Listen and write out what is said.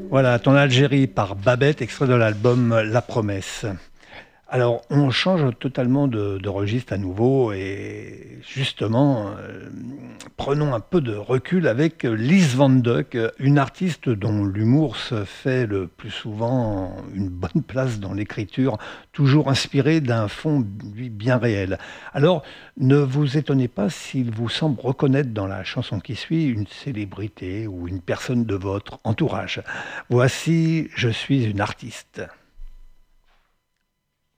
Voilà, Ton Algérie par Babette, extrait de l'album La Promesse. Alors, on change totalement de registre à nouveau et justement, prenons un peu de recul avec Lise Van Duck, une artiste dont l'humour se fait le plus souvent une bonne place dans l'écriture, toujours inspirée d'un fond, lui, bien réel. Alors, ne vous étonnez pas s'il vous semble reconnaître dans la chanson qui suit une célébrité ou une personne de votre entourage. Voici Je suis une artiste.